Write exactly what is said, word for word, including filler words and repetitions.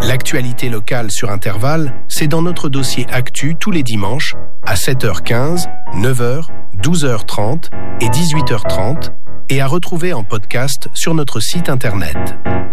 L'actualité locale sur Intervalle, c'est dans notre dossier Actu tous les dimanches à sept heures quinze, neuf heures, douze heures trente et dix-huit heures trente et à retrouver en podcast sur notre site internet.